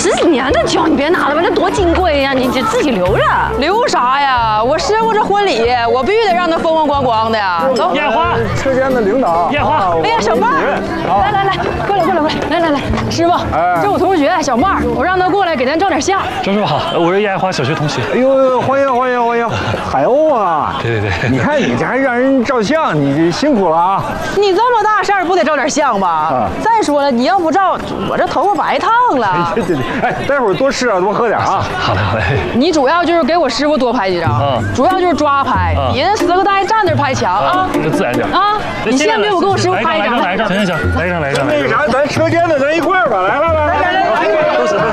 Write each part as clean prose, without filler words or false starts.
10几年的酒，你别拿了吧，那多金贵呀！你自己留着。 留啥呀？我师傅这婚礼，我必须得让他风风光光的呀。走， 烟花， 车间的领导， 烟花。 哎呀，小妹儿，来，过来，来，师傅，这我同学小妹儿，我让他过来给咱照点相。 张师傅好，我是烟花小学同学。 哎呦，欢迎！海鸥啊！ 对， 你看你这还让人照相，你这辛苦了啊！ 你这么大事儿不得照点相吧？再说了，你要不照，我这头发白烫了。 对，哎，待会儿多吃啊，多喝点啊。 好嘞。 你主要就是给我师傅多拍几张，主要就是抓拍，你那死个呆站那拍墙啊， 这自然点啊！你先给我给我师傅拍一张， 来一张，行，来一张。 那个啥，咱车间的咱一块儿吧，来， 都是。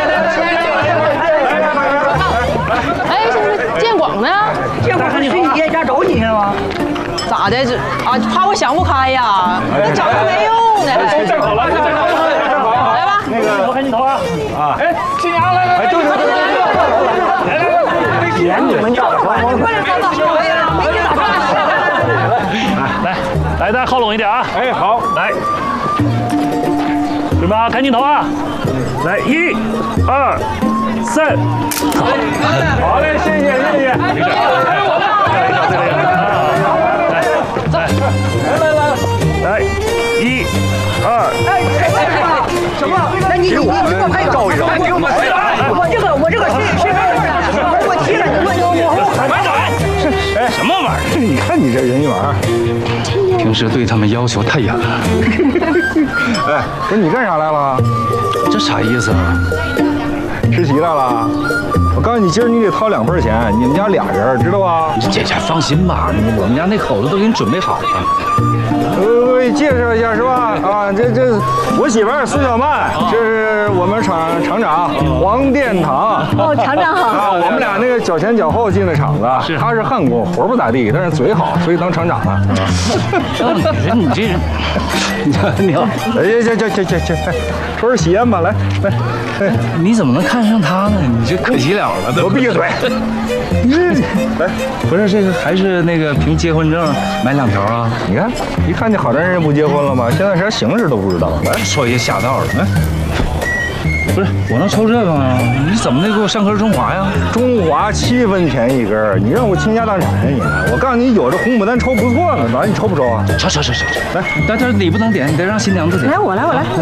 哎，这建广呢？ 建广是去你爹家找你去了吗？ 咋的？这啊，怕我想不开呀？那找他没用呢。 站好了， 来吧， 那个看镜头啊！哎，新娘来， 哎，对，来，点你们家的黄黄的。 来，大家靠拢一点啊！ 哎，好， 来，准备啊，看镜头啊！来，1、2、3， 好嘞，谢谢。 来，1、2。 什么？那你给我拍照一张。我这个是我提了哎，什么玩意儿？ 你看你这人缘， 平时对他们要求太严了。 哎，不是你干啥来了？ 这啥意思啊？ 吃席来了？我告诉你，今儿你得掏2份钱，你们家俩人，知道吧？ 姐放心吧，我们家那口子都给你准备好了。 我给介绍一下是吧？啊，这我媳妇儿苏小曼，这是我们厂长黄殿堂。 哦，厂长好。 啊，我们俩那个脚前脚后进的厂子，他是焊工，活不咋地，但是嘴好，所以当厂长了。 你这人，你好， 哎，抽根喜烟吧，来， 你怎么能看上他呢？你这可惜了了， 我闭嘴。来， 不是这个，还是那个凭结婚证买2条啊？ 你看，一看就好长时间不结婚了嘛，现在啥形式都不知道。来， 说一些瞎道的。不是，我能抽这个吗？你怎么的给我上根中华呀？ 中华7分钱一根，你让我倾家荡产呀你！我告诉你，有这红牡丹抽不错呢，咋你抽不抽啊？ 抽，来，但是你不能点，你得让新娘子点。 来，我来。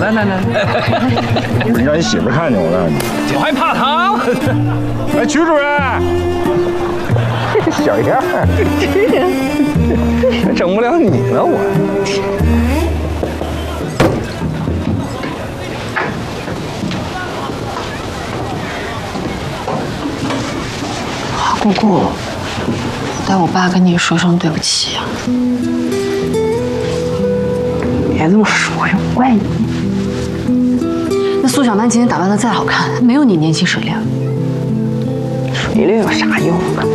不是让你媳妇看见我告诉你， 我还怕他？ 哎，曲主任，小样儿，还整不了你呢我。 姑姑，代我爸跟你说声对不起啊！ 别这么说呀，怪你。 那苏小曼今天打扮的再好看，没有你年轻水灵。 水灵有啥用啊？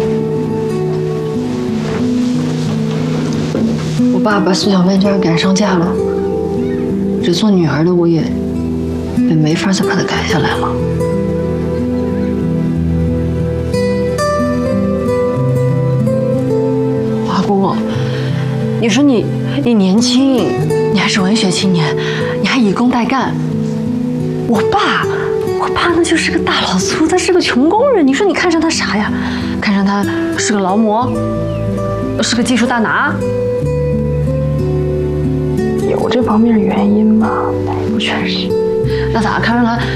我爸把苏小曼这样赶上架了，这做女儿的我也没法再把她赶下来了。姑姑，你说你年轻，你还是文学青年，你还以工代干。我爸那就是个大老粗，他是个穷工人。你说你看上他啥呀？看上他是个劳模，是个技术大拿？ 有这方面原因吗？那也不全是。 那咋看上他